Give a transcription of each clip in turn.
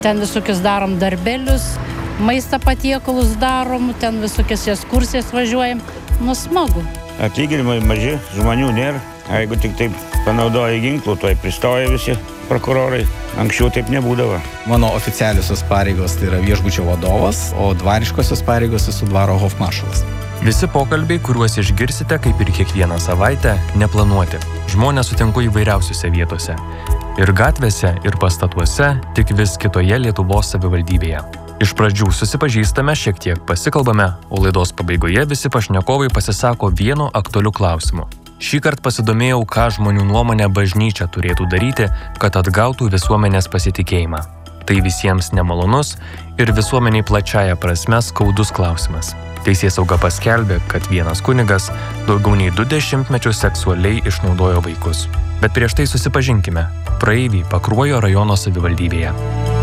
Ten visokius darom darbelius, maistą patiekalus darom, ten visokias ekskursijas važiuojam. Nu, smagu. Atlyginimai maži, žmonių nėra. Jeigu tik taip panaudoja ginklų, tai pristoja visi prokurorai. Anksčiau taip nebūdavo. Mano oficialiosios pareigos tai yra viešbučio vadovas, o dvariškosios pareigos esu dvaro hofmaršalas. Visi pokalbiai, kuriuos išgirsite, kaip ir kiekvieną savaitę, neplanuoti. Žmonės sutinku įvairiausiose vietose. Ir gatvėse, ir pastatuose, tik vis kitoje Lietuvos savivaldybėje. Iš pradžių susipažįstame, šiek tiek pasikalbame, o laidos pabaigoje visi pašnekovai pasisako vienu aktualiu klausimu. Šįkart pasidomėjau, ką žmonių nuomonė bažnyčia turėtų daryti, kad atgautų visuomenės pasitikėjimą. Tai visiems nemalonus ir visuomeniai plačiaja prasme skaudus klausimas. Teisėsauga paskelbė, kad vienas kunigas daugiau nei 20 mečius seksualiai išnaudojo vaikus. Bet prieš tai susipažinkime. Praeiviai Pakruojo rajono savivaldybėje.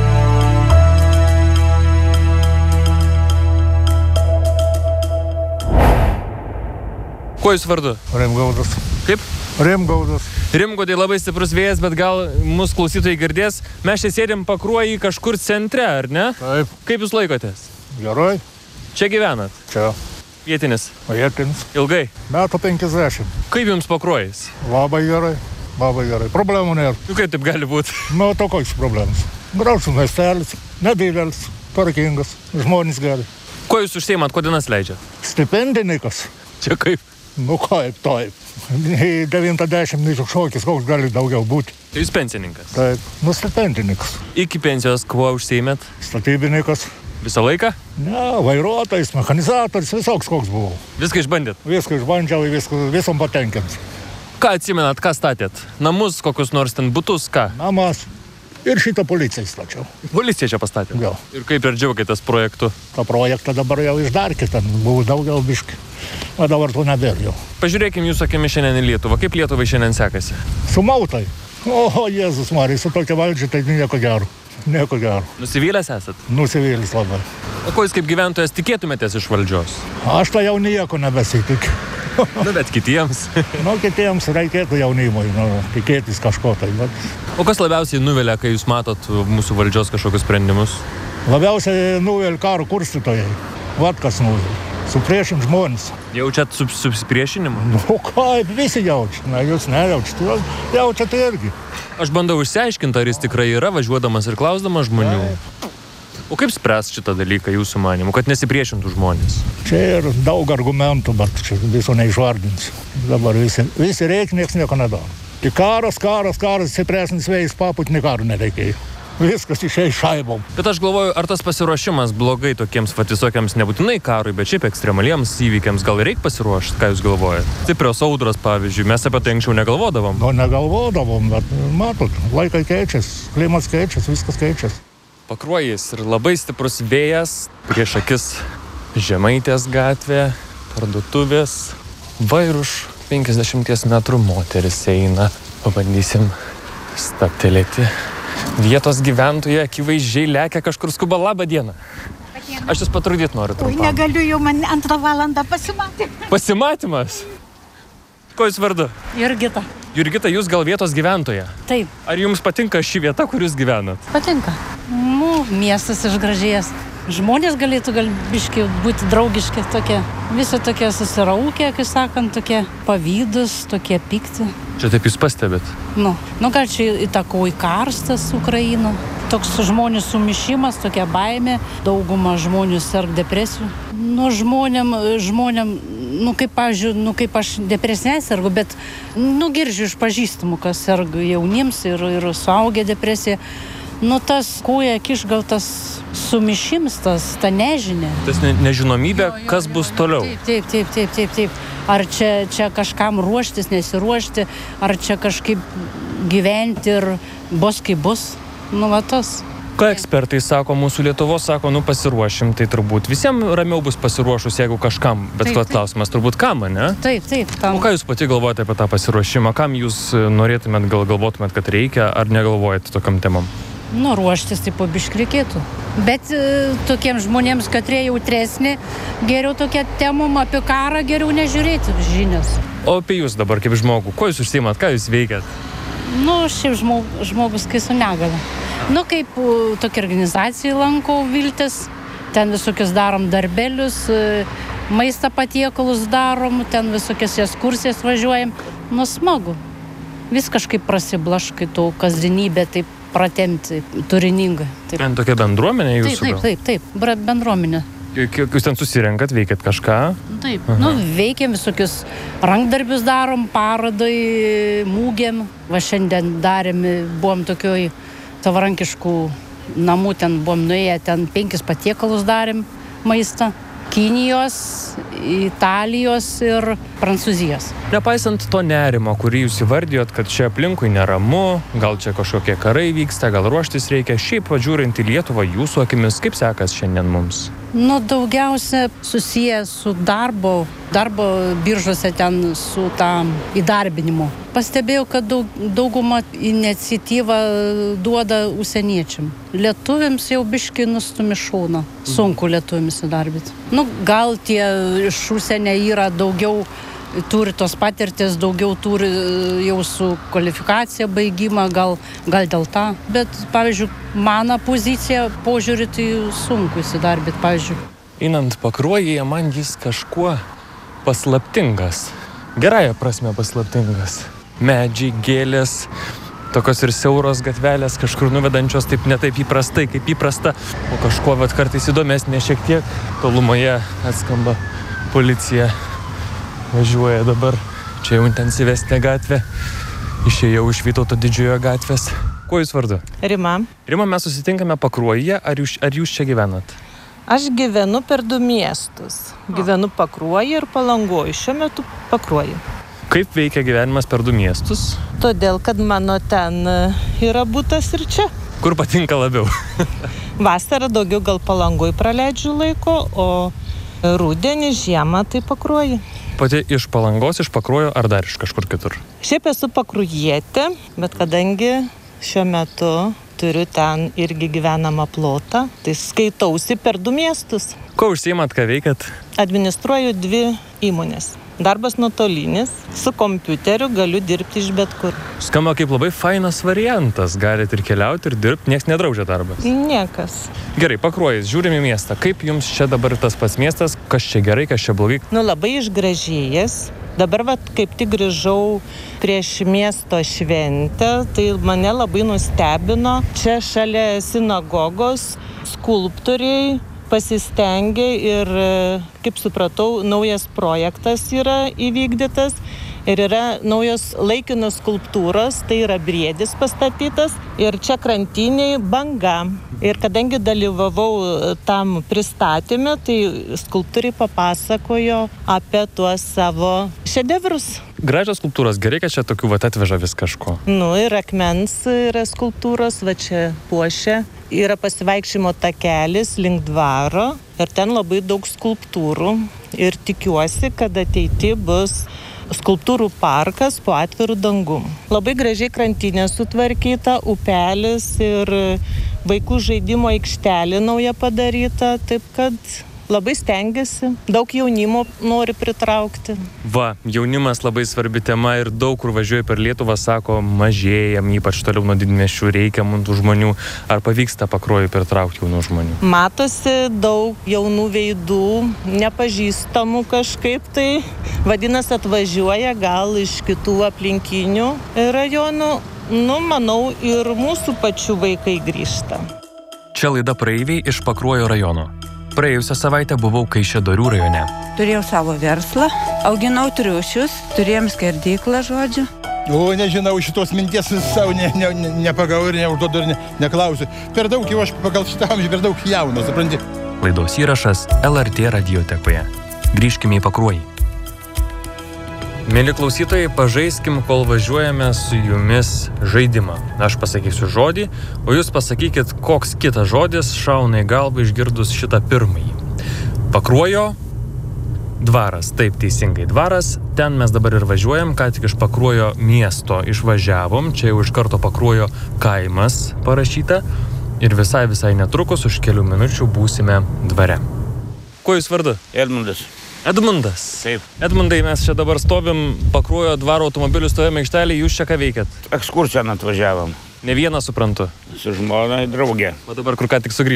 Kuo jūs vardu? Rimgaudas. Kaip? Rimgaudas. Rimgaudai labai stiprus vėjas, bet gal mūsų klausytojai girdės. Mes čia sėdėm Pakruojį kažkur centre, ar ne? Taip. Kaip jūs laikotės? Gerai. Čia gyvenat? Čia. Vietinis? Vietinis. Ilgai? Metų 50. Kaip jums Pakruojis? Labai gerai. Labai gerai. Problemų nėra. Kaip taip gali būti? Nu, to koks problemas. Gražus miestelis, nedidelis, tvarkingas, žmonės geri. Kuo jūs užsiimat, kuo dienas leidžiat? Stipendininkas. Čia kaip? Nu kaip, taip. 90 šokis, koks gali daugiau būti. Tai jūs pensininkas? Taip, nu stipendininkas. Iki pensijos kuo užsiimat? Statybininkas. Visą laiką? Ne, vairuotojas, mechanizatorius, visoks koks buvau. Viską išbandėt? Viską išbandžiau, visom patenkint. Ką atsimenat, ką statėt? Namus, kokius nors ten butus, ką? Namas. Ir šitą policiją stačiau. Policiją čia pastatėt? Jo. Ir kaip ir džiaugiatės projektu? tą projektą dabar jau išdarkit, ten buvo daugiau biški, o dabar to nebėr jau. Pažiūrėkim jūsų akimis šiandien į Lietuvą. Kaip Lietuvai šiandien sekasi? Sumautai. O, Jėzus Marija, su tokia valdžia, tai nieko gero. Nieko gero. Nusivylęs esat? Nusivylęs labai. O ko jūs kaip gyventojas tikėtumėtės iš valdžios? Aš tai jau nieko nebesitikiu. Nu, bet kitiems. Nu, kitiems reikėtų jaunimui, tikėtis kažko tai. Bet... O kas labiausiai nuvilia, kai jūs matot mūsų valdžios kažkokius sprendimus? Labiausiai nuvilia karo kurstytojai. Vat kas nuvilia. Supriešint žmonės. Jaučiat susipriešinimą? Nu, kaip visi jaučiat. Na, jūs nejaučiat. Jaučiat irgi. Aš bandau išsiaiškinti, ar jis tikrai yra, važiuodamas ir klausdamas žmonių. O kaip spręs šitą dalyką jūsų manimu, kad nesipriešintų žmonės? Čia yra daug argumentų, bet čia viso neišvardinsiu. Dabar visi reikia, nieks nieko nedaro. Tik karas, stipresnis vėjas paputni karų nereikėjo. Viskas išėjo šaibom. Bet aš galvoju, ar tas pasiruošimas blogai tokiems visokiams nebūtinai karui, bet šiaip ekstremaliems įvykiams gal reikia pasiruošti, ką jūs galvojate? Stiprios audros, pavyzdžiui, mes apie tai anksčiau negalvodavom. Nu, negalvodavom, bet matot, laikai keičiasi, klimas keičiasi, viskas keičiasi. Pakruojis ir labai stiprus vėjas, prieš akis Žemaitės gatvė, parduotuvės, va ir už 50 metrų moteris eina. Pabandysim stabtelėti. Vietos gyventojai akivaizdžiai lekia kažkur skuba. Labą dieną. Aš jūs patrukdyt noriu trumpam. Oi, negaliu, jau man 2 valandą pasimatymas. Pasimatymas? Ko jūs vardu? Jurgita. Jurgita, jūs gal vietos gyventoja? Taip. Ar jums patinka ši vieta, kur jūs gyvenat? Patinka. Nu, miestas išgražėjęs. Žmonės galėtų biškai būti draugiški tokie. Visi tokie susiraukę, kaip sakant, tokie pavydus, tokie pikti. Čia taip jūs pastebit? Nu gal čia įtakoja karstas Ukraino. Toks žmonių sumišimas, tokia baimė. Dauguma žmonių serga depresijų. Nu, žmonėm, kaip, pavyzdžiui, kaip aš depresija sergu, bet, girdžiu iš pažįstamų, kas serga jauniems ir suaugę depresija. Tas koja kiš gal tas sumišims, ta nežinia. Tas nežinomybė, kas bus toliau. Taip. Ar čia kažkam ruoštis, nesiruošti, ar čia kažkaip gyventi ir bus kaip bus. Tas. Ką ekspertai sako, mūsų Lietuvos sako, pasiruošim, tai turbūt visiems ramiau bus pasiruošus, jeigu kažkam, bet klausimas turbūt kam, ne? Taip. O ką jūs pati galvojate apie tą pasiruošimą? Kam jūs norėtumėt, galvotumėt, kad reikia, ar negalvojate tokiam temam? Ruoštis tai po biškį reikėtų. Bet tokiems žmonėms, katrie jautresni, geriau tokia temom apie karą geriau nežiūrėti žinias. O apie jūs dabar kaip žmogų, ko jūs užsiimat, ką jūs veikiat? Šiaip žmogus, kai su negale. Nu, kaip tokia organizacija lanko Viltis, ten visokius darom darbelius, maistą patiekalus darom, ten visokias ekskursijas važiuojam. Nu, smagu. Vis kažkaip prasiblaškai tų kasdienybę, taip pratemti, turiningai. Ten tokia bendruomenė jūsų? Taip, bendruomenė. Kiek jūs ten susirenkat, veikiat kažką? Taip, veikiam visokius rankdarbius darom, parodai, mūgiam. Va šiandien buvom tokioj savarankiškų namų, ten buvom nuėję, ten 5 patiekalus darėm maistą. Kinijos, Italijos ir Prancūzijos. Nepaisant to nerimo, kurį jūs įvardijot, kad čia aplinkui neramu, gal čia kažkokie karai vyksta, gal ruoštis reikia, šiaip važiuojant į Lietuvą jūsų akimis, kaip sekas šiandien mums? Nu, daugiausia susiję su darbo biržose ten su tam įdarbinimu. Pastebėjau, kad dauguma iniciatyvą duoda užsieniečiam. Lietuviams jau biškai nustumi šūną. Sunku lietuviams įdarbyti. Nu, gal tie iš užsienio yra daugiau, turi tos patirties, daugiau turi jau su kvalifikacija baigimą, gal dėl to. Bet, pavyzdžiui, mano pozicija požiūrį tai sunku įsidarbyti, pavyzdžiui. Einant Pakruojyje, man jis kažkuo paslaptingas. Gerąja prasme paslaptingas. Medžiai, gėlės, tokios ir siauros gatvelės, kažkur nuvedančios taip netaip įprastai, kaip įprasta, o kažkuo kartais įdomesnė šiek tiek. Tolumoje atskamba policija. Važiuoja dabar. Čia jau intensyvesnė gatvė. Išėjau iš Vytauto Didžiojo gatvės. Kuo jūs vardu? Rima. Rima, mes susitinkame Pakruojyje. Ar jūs čia gyvenat? Aš gyvenu per 2 miestus. Gyvenu Pakruojyje ir Palangoje. Šiuo metu Pakruojyje. Kaip veikia gyvenimas per 2 miestus? Todėl, kad mano ten yra butas ir čia. Kur patinka labiau? Vasarą daugiau gal Palangoje praleidžiu laiko, o rudenį, žiemą tai Pakruojyje. Pati iš Palangos, iš Pakruojo ar dar iš kažkur kitur? Šiaip esu pakruojietė, bet kadangi šiuo metu turiu ten irgi gyvenamą plotą, tai skaitausi per 2 miestus. Ko užsiimat, ką veikat? Administruoju 2 įmonės. Darbas nuotolinis, su kompiuteriu galiu dirbti iš bet kur. Skamba kaip labai fainas variantas. Galit ir keliauti, ir dirbti, nieks nedraudžia darbas. Niekas. Gerai, Pakruojis, žiūrim į miestą. Kaip jums čia dabar tas pats miestas? Kas čia gerai, kas čia blogai? Nu, labai išgražėjęs. Dabar kaip tik grįžau prieš miesto šventę, tai mane labai nustebino. Čia šalia sinagogos skulptoriai pasistengė ir, kaip supratau, naujas projektas yra įvykdytas ir yra naujos laikinos skulptūros, tai yra briedis pastatytas ir čia krantiniai banga. Ir kadangi dalyvavau tam pristatyme, tai skulptoriai papasakojo apie tuos savo šedevrus. Gražios skulptūros, gerai, kad čia tokių atveža vis kažko. Nu, ir akmens yra skulptūros, va čia puošia. Yra pasivaikščiojimo takelis link dvaro ir ten labai daug skulptūrų. Ir tikiuosi, kad ateity bus skulptūrų parkas po atvirų dangum. Labai gražiai krantinė sutvarkyta, upelis ir vaikų žaidimo aikštelė nauja padaryta, taip kad labai stengiasi, daug jaunimo nori pritraukti. Va, jaunimas labai svarbi tema ir daug kur važiuoja per Lietuvą, sako, mažėjam, ypač toliau nuo didmiesčių reikia tų žmonių. Ar pavyksta Pakruojui pritraukti jaunų žmonių? Matosi daug jaunų veidų, nepažįstamų kažkaip tai. Vadinasi, atvažiuoja gal iš kitų aplinkinių rajonų. Nu, manau, ir mūsų pačių vaikai grįžta. Čia laida Praeiviai iš Pakruojo rajono. Praėjusią savaitę buvau Kaišiadorių rajone. Turėjau savo verslą, auginau triušius, turėjom skerdyklą, žodžiu. O, nežinau, šitos minties savo nepagau ir neužduodu ir neklausiu. Per daug jau aš pagal šitą amžių, per daug jaunas, supranti. Laidos įrašas LRT radiotekoje. Grįžkime į Pakruojį. Mėly klausytojai, pažaiskim, kol važiuojame su jumis žaidimą. Aš pasakysiu žodį, o jūs pasakykit, koks kitas žodis šauna į galvą išgirdus šitą pirmąjį. Pakruojo dvaras. Taip, teisingai, dvaras. Ten mes dabar ir važiuojam, ką tik iš Pakruojo miesto išvažiavom. Čia jau iš karto Pakruojo kaimas parašyta. Ir visai netrukus už kelių minučių būsime dvare. Kuo jūs vardu? Edmundas. Edmundas. Taip. Edmundai, mes čia dabar stovim Pakruojo dvaro automobilių stovėjimo aikštelėje, jūs čia ką veikiat? Ekskursiją atvažiavom. Ne vieną suprantu. Su žmona draugė. O dabar kur ką tik sugrįžo.